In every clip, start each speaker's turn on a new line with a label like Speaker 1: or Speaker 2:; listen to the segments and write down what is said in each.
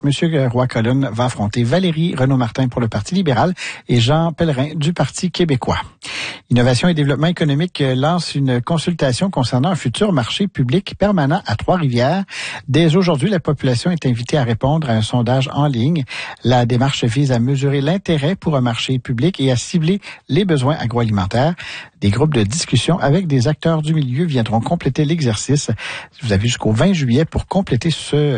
Speaker 1: M. Roy-Colonne va affronter Valérie Renaud-Martin pour le Parti libéral et Jean Pellerin du Parti québécois. Innovation et développement économique lance une consultation concernant un futur marché public permanent à Trois-Rivières. Dès aujourd'hui, la population est invitée à répondre à un sondage en ligne. La démarche vise à mesurer l'intérêt pour un marché public et à cibler les besoins agroalimentaires. Des groupes de discussion avec des acteurs du milieu viendront compléter l'exercice. Vous avez jusqu'au 20 juillet pour compléter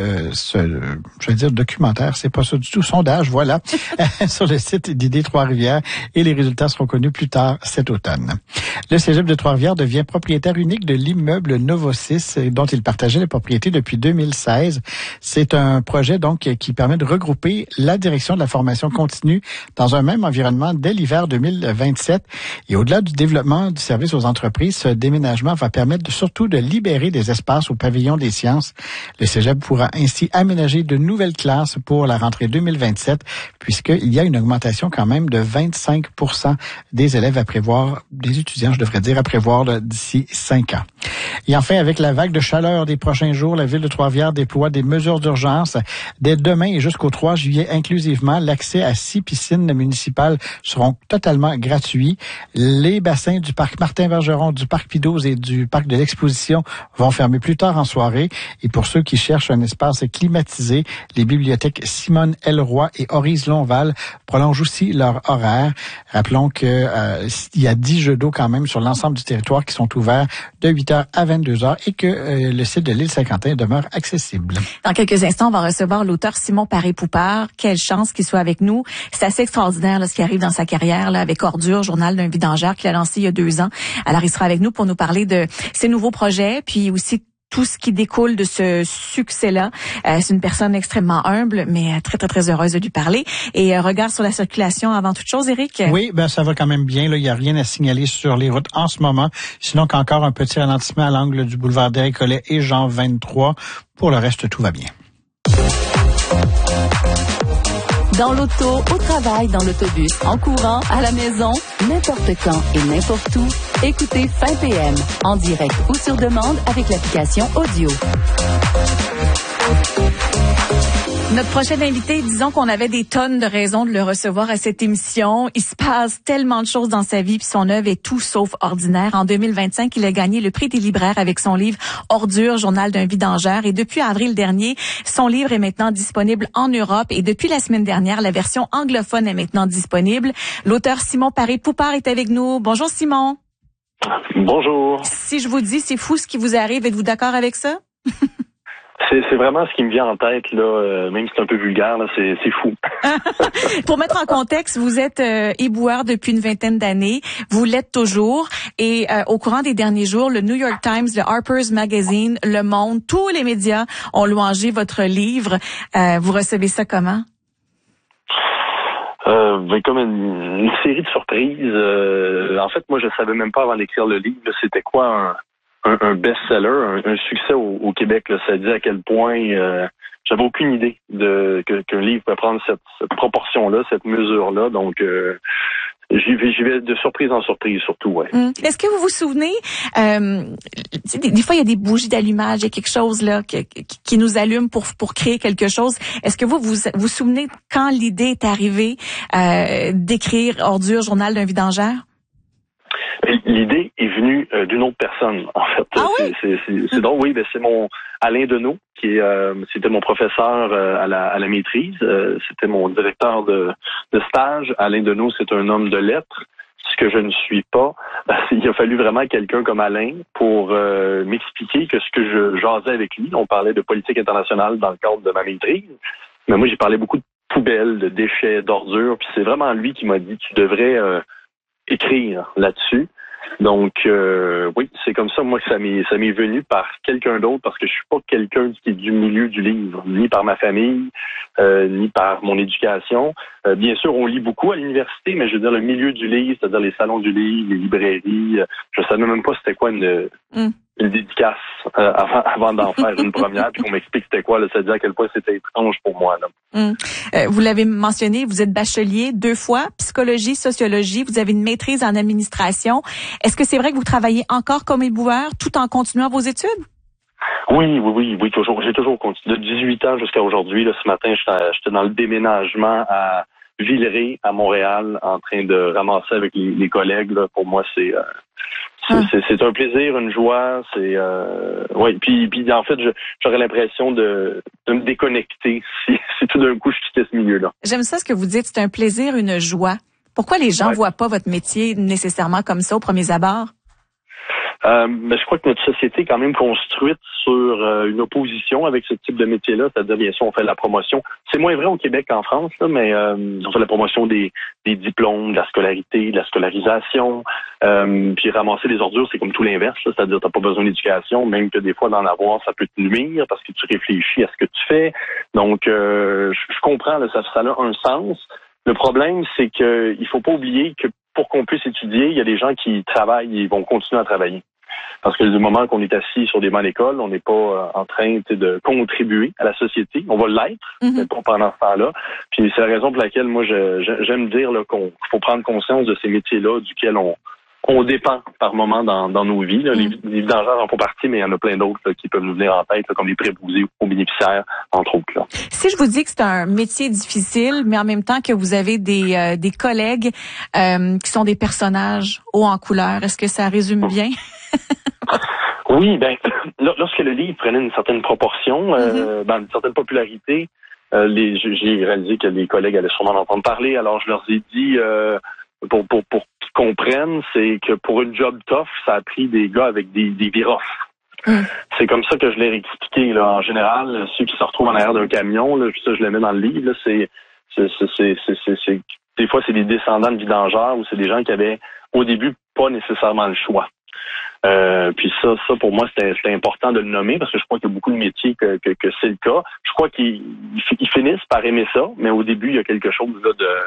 Speaker 1: ce documentaire, c'est pas ça du tout, sondage, voilà, sur le site d'Idées Trois-Rivières et les résultats seront connus plus tard cet automne. Le Cégep de Trois-Rivières devient propriétaire unique de l'immeuble Novosis dont il partageait la propriété depuis 2016. C'est un projet donc qui permet de regrouper la direction de la formation continue dans un même environnement dès l'hiver 2027. Et au-delà du développement du service aux entreprises, ce déménagement va permettre surtout de libérer des espaces au pavillon des sciences. Le Cégep pourra ainsi aménager de nouvelles classes pour la rentrée 2027, puisqu'il y a une augmentation quand même de 25% des élèves à prévoir, des étudiants, je devrais dire, à prévoir d'ici 5 ans. Et enfin, avec la vague de chaleur des prochains jours, la Ville de Trois-Rivières déploie des mesures d'urgence. Dès demain et jusqu'au 3 juillet inclusivement, l'accès à 6 piscines municipales seront totalement gratuits. Les bassins du parc Martin-Bergeron, du parc Pidose et du parc de l'Exposition vont fermer plus tard en soirée. Et pour ceux qui cherchent un espace climatisé, les bibliothèques Simone L. Roy et Horizon Lonval prolongent aussi leur horaire. Rappelons que il y a 10 jeux d'eau quand même sur l'ensemble du territoire qui sont ouverts de 8h à 22h et que le site de l'île Saint-Quentin demeure accessible.
Speaker 2: Dans quelques instants, on va recevoir l'auteur Simon Paré-Poupard. Quelle chance qu'il soit avec nous. C'est assez extraordinaire là, ce qui arrive dans sa carrière là, avec Ordure, journal d'un vidangeur qu'il a lancé il y a 2 ans. Alors, il sera avec nous pour nous parler de ses nouveaux projets, puis aussi tout ce qui découle de ce succès-là. C'est une personne extrêmement humble, mais très, très, très heureuse de lui parler. Et regard sur la circulation avant toute chose, Éric?
Speaker 1: Oui, ça va quand même bien. Là, il n'y a rien à signaler sur les routes en ce moment. Sinon qu'encore un petit ralentissement à l'angle du boulevard des Récollets et Jean 23. Pour le reste, tout va bien.
Speaker 3: Dans l'auto, au travail, dans l'autobus, en courant, à la maison, n'importe quand et n'importe où, écoutez Fin PM, en direct ou sur demande avec l'application Audio.
Speaker 2: Notre prochain invité, disons qu'on avait des tonnes de raisons de le recevoir à cette émission. Il se passe tellement de choses dans sa vie, puis son œuvre est tout sauf ordinaire. En 2025, il a gagné le prix des libraires avec son livre Ordure, journal d'un vidangeur. Et depuis avril dernier, son livre est maintenant disponible en Europe. Et depuis la semaine dernière, la version anglophone est maintenant disponible. L'auteur Simon Paré-Poupard est avec nous. Bonjour Simon.
Speaker 4: Bonjour.
Speaker 2: Si je vous dis c'est fou ce qui vous arrive, êtes-vous d'accord avec ça?
Speaker 4: C'est vraiment ce qui me vient en tête, là, même si c'est un peu vulgaire, là, c'est fou.
Speaker 2: Pour mettre en contexte, vous êtes éboueur depuis une 20aine d'années, vous l'êtes toujours, et au courant des derniers jours, le New York Times, le Harper's Magazine, Le Monde, tous les médias ont louangé votre livre. Vous recevez ça comment?
Speaker 4: Comme une série de surprises. En fait, moi, je savais même pas avant d'écrire le livre, c'était quoi un best-seller, un succès au Québec. Là. Ça dit à quel point j'avais aucune idée qu'un livre peut prendre cette proportion-là, cette mesure-là. Donc, j'y vais de surprise en surprise, surtout, ouais.
Speaker 2: Est-ce que vous vous souvenez, des fois, il y a des bougies d'allumage, il y a quelque chose là qui nous allume pour créer quelque chose. Est-ce que vous souvenez quand l'idée est arrivée d'écrire Ordure, journal d'un vidangeur?
Speaker 4: L'idée est venue d'une autre personne, en fait.
Speaker 2: Ah oui?
Speaker 4: C'est donc, oui, c'est mon Alain Deneau, qui c'était mon professeur à la maîtrise. C'était mon directeur de stage. Alain Deneau, c'est un homme de lettres, ce que je ne suis pas. Il a fallu vraiment quelqu'un comme Alain pour m'expliquer que ce que je jasais avec lui, on parlait de politique internationale dans le cadre de ma maîtrise, mais moi, j'ai parlé beaucoup de poubelles, de déchets, d'ordures, puis c'est vraiment lui qui m'a dit, tu devrais écrire là-dessus. Donc, oui, c'est comme ça, moi, que ça m'est venu par quelqu'un d'autre, parce que je suis pas quelqu'un qui est du milieu du livre, ni par ma famille, ni par mon éducation. Bien sûr, on lit beaucoup à l'université, mais je veux dire, le milieu du livre, c'est-à-dire les salons du livre, les librairies, je savais même pas c'était quoi une dédicace avant d'en faire une première, puis qu'on m'explique c'était quoi, là, ça dit à quel point c'était étrange pour moi, là.
Speaker 2: Vous l'avez mentionné, vous êtes bachelier 2 fois, psychologie, sociologie, vous avez une maîtrise en administration. Est-ce que c'est vrai que vous travaillez encore comme éboueur tout en continuant vos études?
Speaker 4: Oui, toujours. J'ai toujours continué. De 18 ans jusqu'à aujourd'hui, là, ce matin, j'étais dans le déménagement à Villeray, à Montréal, en train de ramasser avec les collègues. Là. Pour moi, c'est un plaisir, une joie. Puis en fait, j'aurais l'impression de me déconnecter si tout d'un coup je quittais ce milieu-là.
Speaker 2: J'aime ça ce que vous dites, c'est un plaisir, une joie. Pourquoi les gens voient pas votre métier nécessairement comme ça au premier abord?
Speaker 4: Mais je crois que notre société est quand même construite sur une opposition avec ce type de métier-là, c'est-à-dire bien sûr on fait la promotion. C'est moins vrai au Québec qu'en France, là, mais on fait la promotion des diplômes, de la scolarité, de la scolarisation, puis ramasser les ordures, c'est comme tout l'inverse, là, c'est-à-dire t'as pas besoin d'éducation, même que des fois d'en avoir, ça peut te nuire parce que tu réfléchis à ce que tu fais. Donc je comprends, là, ça a un sens. Le problème, c'est que il faut pas oublier que pour qu'on puisse étudier, il y a des gens qui travaillent et vont continuer à travailler. Parce que du moment qu'on est assis sur des bancs d'école, on n'est pas en train de contribuer à la société. On va l'être, mais pas pendant ce temps-là. Puis c'est la raison pour laquelle moi j'aime dire là, qu'il faut prendre conscience de ces métiers-là duquel on dépend par moment dans nos vies. Là. Les vidangeurs en font partie, mais il y en a plein d'autres là, qui peuvent nous venir en tête, là, comme les préposés aux bénéficiaires, entre autres. Là.
Speaker 2: Si je vous dis que c'est un métier difficile, mais en même temps que vous avez des collègues qui sont des personnages hauts en couleur, est-ce que ça résume bien?
Speaker 4: Oui, lorsque le livre prenait une certaine proportion, une certaine popularité, j'ai réalisé que les collègues allaient sûrement en entendre parler, alors je leur ai dit pour qu'ils comprennent, c'est que pour une job tough, ça a pris des gars avec des virofs. C'est comme ça que je l'ai expliqué. Là. En général, ceux qui se retrouvent en arrière d'un camion, là, ça je le mets dans le livre, là, c'est des fois c'est des descendants de vidangeurs ou c'est des gens qui avaient au début pas nécessairement le choix. Puis ça pour moi c'était important de le nommer parce que je crois qu'il y a beaucoup de métiers que c'est le cas. Je crois qu'ils finissent par aimer ça, mais au début il y a quelque chose là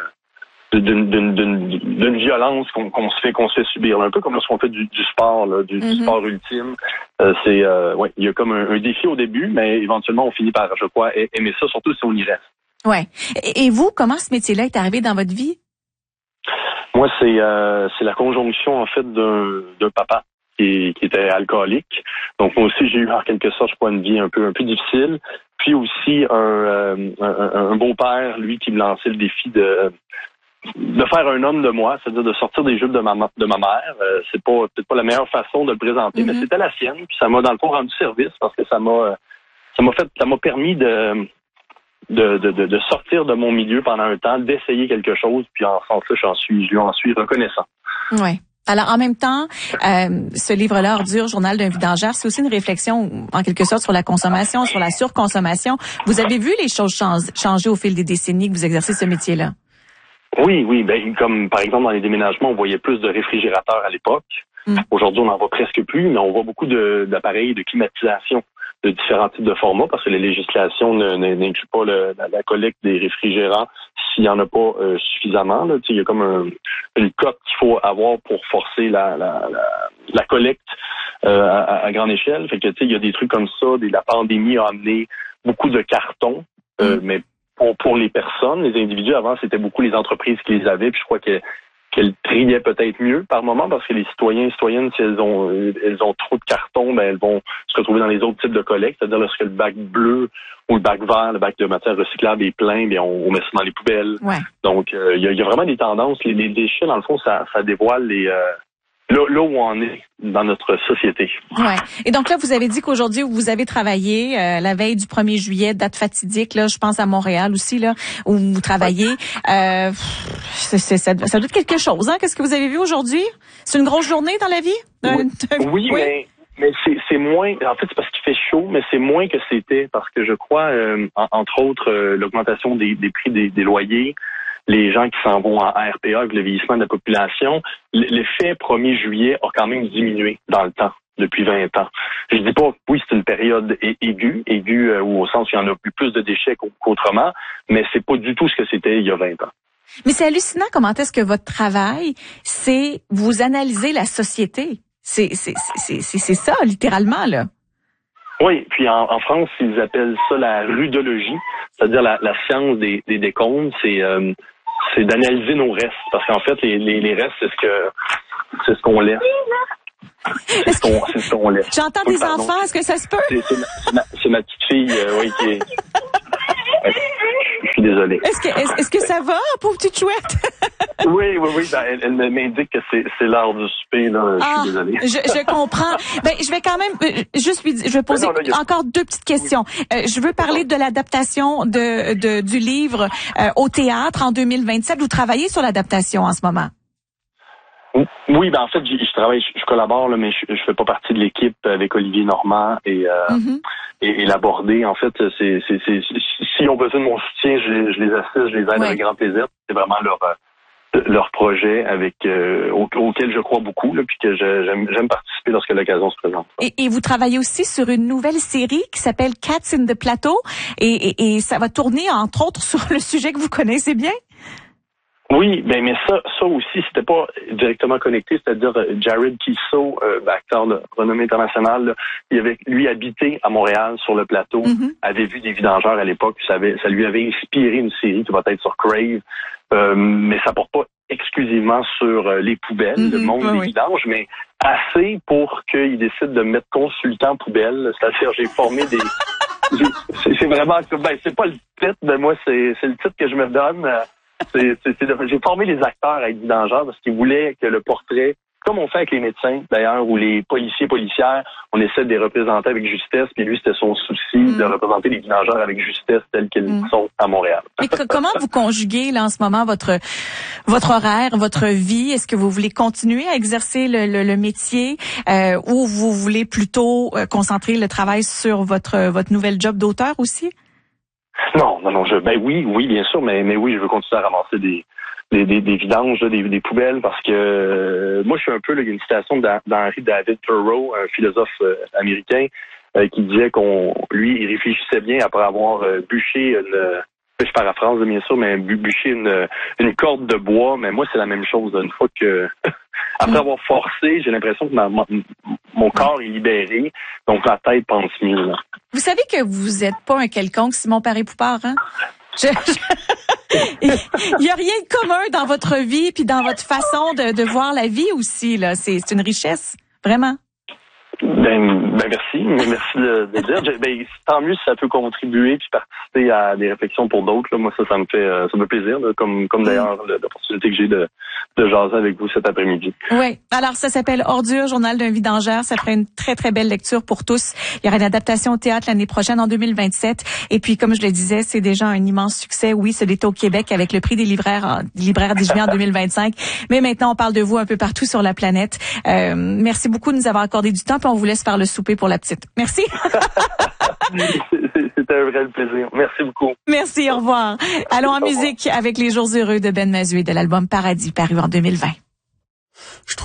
Speaker 4: d'une violence qu'on se fait subir, un peu comme lorsqu'on fait du sport, là, du sport ultime. Il y a comme un défi au début, mais éventuellement on finit par, je crois, aimer ça, surtout si on y reste.
Speaker 2: Ouais. Et vous, comment ce métier-là est arrivé dans votre vie?
Speaker 4: Moi, c'est la conjonction en fait d'un papa qui était alcoolique. Donc moi aussi j'ai eu en quelque sorte, je crois, une vie un peu difficile. Puis aussi un beau-père, lui, qui me lançait le défi de faire un homme de moi, c'est-à-dire de sortir des jupes de ma mère. C'est peut-être pas la meilleure façon de le présenter, mais c'était la sienne. Puis ça m'a dans le fond rendu service parce que ça m'a permis de sortir de mon milieu pendant un temps, d'essayer quelque chose. Puis en ce sens-là, je lui en suis reconnaissant.
Speaker 2: Ouais. Alors, en même temps, ce livre-là, Ordure, journal d'un vidangeur, c'est aussi une réflexion, en quelque sorte, sur la consommation, sur la surconsommation. Vous avez vu les choses changer au fil des décennies que vous exercez ce métier-là?
Speaker 4: Oui, comme par exemple dans les déménagements, on voyait plus de réfrigérateurs à l'époque. Aujourd'hui, on n'en voit presque plus, mais on voit beaucoup d'appareils de climatisation de différents types de formats parce que les législations n'incluent pas la collecte des réfrigérants s'il n'y en a pas suffisamment. Là. Il y a comme une cote qu'il faut avoir pour forcer la collecte à grande échelle. Fait que il y a des trucs comme ça. La pandémie a amené beaucoup de cartons, mais pour les personnes, les individus, avant, c'était beaucoup les entreprises qui les avaient. Puis je crois qu'elles triaient peut-être mieux par moment parce que les citoyens et citoyennes, si elles ont trop de cartons, elles vont se retrouver dans les autres types de collecte. C'est-à-dire lorsque le bac bleu ou le bac vert, le bac de matière recyclable est plein, on met ça dans les poubelles. Ouais. Donc, il y a vraiment des tendances. Les déchets, dans le fond, ça dévoile là où on est dans notre société.
Speaker 2: Ouais. Et donc là, vous avez dit qu'aujourd'hui, vous avez travaillé la veille du 1er juillet, date fatidique, là, je pense à Montréal aussi, là, où vous travaillez. Ça doit être quelque chose, hein? Qu'est-ce que vous avez vu aujourd'hui? C'est une grosse journée dans la vie?
Speaker 4: Oui. Mais c'est moins, en fait, c'est parce qu'il fait chaud, mais c'est moins que c'était, parce que je crois, entre autres, l'augmentation des prix des loyers, les gens qui s'en vont en RPA avec le vieillissement de la population, l'effet 1er juillet a quand même diminué dans le temps, depuis 20 ans. Je dis pas, oui, c'est une période aiguë ou au sens qu'il y en a plus de déchets qu'autrement, mais c'est pas du tout ce que c'était il y a 20 ans.
Speaker 2: Mais c'est hallucinant comment est-ce que votre travail, c'est vous analyser la société. C'est ça, littéralement, là.
Speaker 4: Oui, puis en France, ils appellent ça la rudologie, c'est-à-dire la science des décombres, c'est d'analyser nos restes, parce qu'en fait, les restes, c'est ce qu'on laisse. C'est son lait.
Speaker 2: J'entends des enfants, est-ce que ça se peut?
Speaker 4: C'est ma petite fille, oui, qui est... Je suis désolé.
Speaker 2: Est-ce que ça va, pauvre petite chouette?
Speaker 4: Oui. Ben, elle m'indique que c'est l'heure du souper, là. Je suis désolé.
Speaker 2: Je comprends. Ben, je vais quand même je vais poser encore deux petites questions. Je veux parler de l'adaptation du livre au théâtre en 2027. Vous travaillez sur l'adaptation en ce moment?
Speaker 4: Oui, ben en fait, je collabore, là, mais je fais pas partie de l'équipe avec Olivier Normand et l'aborder. En fait, s'ils ont besoin de mon soutien, je les assiste, je les aide avec grand plaisir. C'est vraiment leur projet auquel je crois beaucoup, là, puis que j'aime participer lorsque l'occasion se présente.
Speaker 2: Et vous travaillez aussi sur une nouvelle série qui s'appelle Cats in the Plateau et ça va tourner entre autres sur le sujet que vous connaissez bien.
Speaker 4: Oui, mais ça aussi, c'était pas directement connecté, c'est-à-dire Jared Keeso, acteur de renommée internationale, là, il avait lui habité à Montréal sur le plateau, avait vu des vidangeurs à l'époque, ça lui avait inspiré une série qui va être sur Crave, mais ça porte pas exclusivement sur les poubelles, le monde des vidanges, mais assez pour qu'il décide de mettre consultant poubelle, c'est-à-dire j'ai formé des... c'est vraiment... Ben, c'est pas le titre de moi, c'est le titre que je me donne... J'ai formé les acteurs à être vidangeurs parce qu'ils voulaient que le portrait, comme on fait avec les médecins d'ailleurs, ou les policières, on essaie de les représenter avec justesse, puis lui, c'était son souci de représenter les vidangeurs avec justesse tels qu'ils sont à Montréal.
Speaker 2: Mais comment vous conjuguez là en ce moment votre horaire, votre vie? Est-ce que vous voulez continuer à exercer le métier ou vous voulez plutôt concentrer le travail sur votre nouvel job d'auteur aussi?
Speaker 4: Non, oui, bien sûr, mais oui, je veux continuer à ramasser des vidanges, là, des poubelles, parce que moi, je suis un peu, là, il y a une citation d'Henry David Thoreau, un philosophe américain, qui disait lui, il réfléchissait bien après avoir bûché je paraphrase bien sûr, mais bûcher une corde de bois, mais moi, c'est la même chose. Une fois que, après avoir forcé, j'ai l'impression que mon corps est libéré, donc la tête pense mieux. Là.
Speaker 2: Vous savez que vous êtes pas un quelconque Simon Paré-Poupard, hein? Il y a rien de commun dans votre vie puis dans votre façon de voir la vie aussi, là. C'est une richesse, vraiment.
Speaker 4: Ben merci de dire. Tant mieux si ça peut contribuer puis participer à des réflexions pour d'autres. Là. Moi, ça me fait plaisir, là, comme d'ailleurs l'opportunité que j'ai de jaser avec vous cet après-midi.
Speaker 2: Oui. Alors, ça s'appelle Ordure, journal d'un vidangeur. Ça ferait une très, très belle lecture pour tous. Il y aura une adaptation au théâtre l'année prochaine, en 2027. Et puis, comme je le disais, c'est déjà un immense succès. Oui, celui est au Québec avec le prix des libraires des en 2025. Mais maintenant, on parle de vous un peu partout sur la planète. Merci beaucoup de nous avoir accordé du temps. Puis on vous laisse faire le souper pour la petite. Merci.
Speaker 4: C'était un vrai plaisir. Merci beaucoup.
Speaker 2: Merci, au revoir. Allons en musique avec Les Jours heureux de Ben Mazué de l'album Paradis, paru en 2020.